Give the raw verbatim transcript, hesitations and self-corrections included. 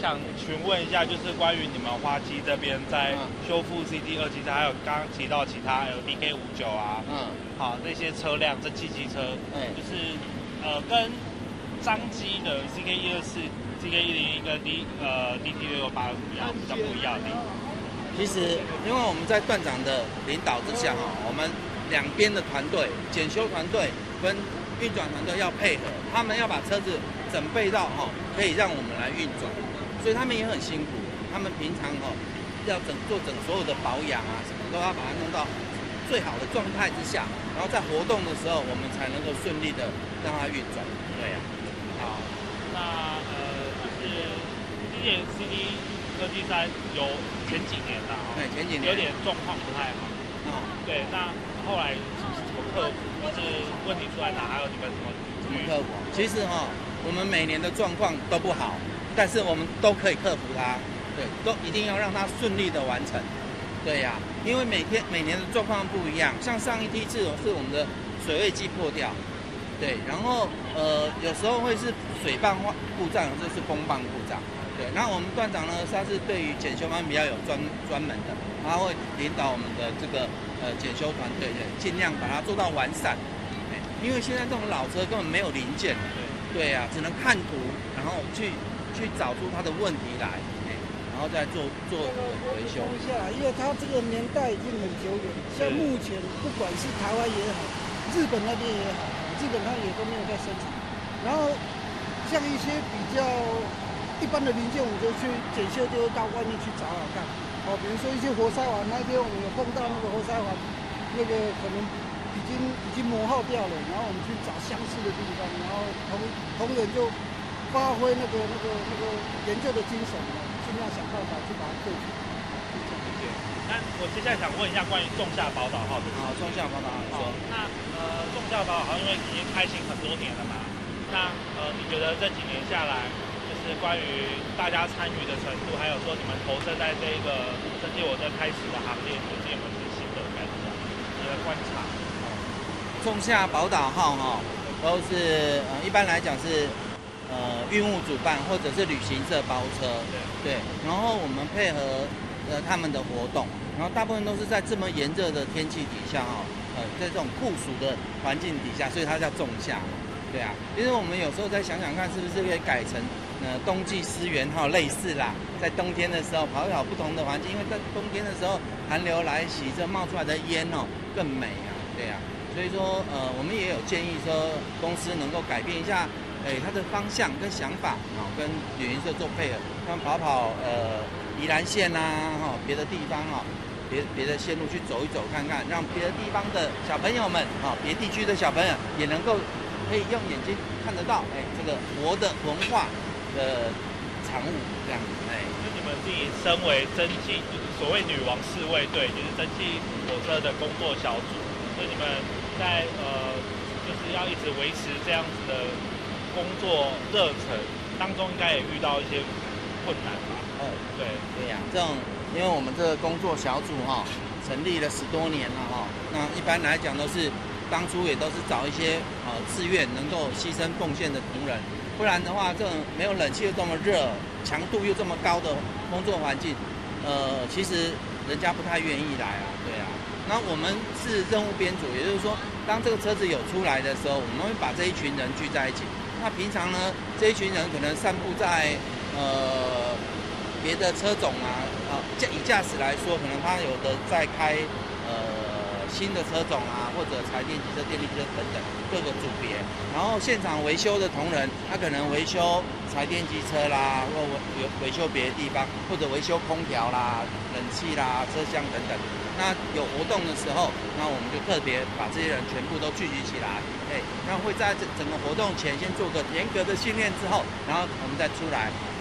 想询问一下，就是关于你们花基这边在修复 C T 二七三，还有刚刚提到其他 L D K 五九啊，嗯，好那些车辆，蒸汽机车，嗯，就是呃跟彰基的 C K 一二四、C K 一零一跟 D 呃 D T 六六八有什么样比较不一样的地方？ 其实，因为我们在段长的领导之下哈，我们两边的团队，检修团队跟运转团队要配合，他们要把车子整备到哈，可以让我们来运转，所以他们也很辛苦。他们平常哈要整做整所有的保养啊，什么都要把它弄到最好的状态之下，然后在活动的时候，我们才能够顺利的让它运转。对呀、 啊，好，那呃就是今年 C T 二七三有前几年啦， 对，前几年有点状况不太好。 哦， 对，那后来怎么克服？就是问题出在哪？还有你们怎么怎么克服？其实哈、哦，我们每年的状况都不好，但是我们都可以克服它。对，都一定要让它顺利的完成。对呀、啊，因为每天每年的状况不一样，像上一梯次是我们的水位计破掉，对，然后呃有时候会是水泵故障，就是风泵故障。对，那我们段长呢，他是对于检修方面比较有专专门的，他会领导我们的这个呃检修团队，尽量把它做到完善。因为现在这种老车根本没有零件，对呀、啊，只能看图，然后去去找出它的问题来，然后再做做维修。 一下，因为它这个年代已经很久远，像目前不管是台湾也好，日本那边也好，日本它也都没有在生产。然后像一些比较一般的零件，我们就去检修，就到外面去找找看。哦，比如说一些活塞环，那天我们有碰到那个活塞环，那个可能已经已经磨耗掉了，然后我们去找相似的地方，然后同同仁就发挥那个那个那个研究的精神，尽量想办法去把它克服。 那我接下来想问一下关于仲夏宝岛号的。 好，仲夏宝岛号，说。 那呃，仲夏宝岛号因为已经开行很多年了嘛，那呃，你觉得这几年下来？是关于大家参与的程度，还有说你们投身在这个蒸汽火车开始的行列，最近有没有什么新的感想？你的观察？ 仲夏宝岛号哈、哦，都是呃一般来讲是呃运务主办或者是旅行社包车，对，对，然后我们配合呃他们的活动，然后大部分都是在这么炎热的天气底下哈、哦，呃在这种酷暑的环境底下，所以它叫仲夏。对啊，其实我们有时候再想想看，是不是可以改成呃冬季思源号类似啦，在冬天的时候跑一跑不同的环境，因为在冬天的时候寒流来袭，这冒出来的烟哦更美啊，对啊，所以说呃我们也有建议说公司能够改变一下，哎它的方向跟想法啊、哦，跟旅行社做配合，他们跑跑呃宜兰县呐、啊，哈、哦、别的地方哈、哦。别别的线路去走一走看看，让别的地方的小朋友们啊、哦，别地区的小朋友也能够可以用眼睛看得到，哎，这个活的文化的产物这样子，哎。 就你们自己身为蒸汽，就是所谓女王侍卫队，就是蒸汽火车的工作小组，所以你们在呃，就是要一直维持这样子的工作热忱当中，应该也遇到一些困难吧？ 哦， 对， 对呀、啊，这种。因为我们这个工作小组哈、哦，成立了十多年了哈、哦，那一般来讲都是当初也都是找一些呃自愿能够牺牲奉献的同仁，不然的话，这种没有冷气又这么热，强度又这么高的工作环境，呃，其实人家不太愿意来啊，对啊。那我们是任务编组，也就是说，当这个车子有出来的时候，我们会把这一群人聚在一起。那平常呢，这一群人可能散布在呃。别的车种啊，啊，以驾驶来说，可能他有的在开呃新的车种啊，或者柴电机车、电力机车等等各个组别。然后现场维修的同仁，他可能维修柴电机车啦，或维维修别的地方，或者维修空调啦、冷气啦、车厢等等。那有活动的时候，那我们就特别把这些人全部都聚集起来，哎，那会在整整个活动前先做个严格的训练之后，然后我们再出来。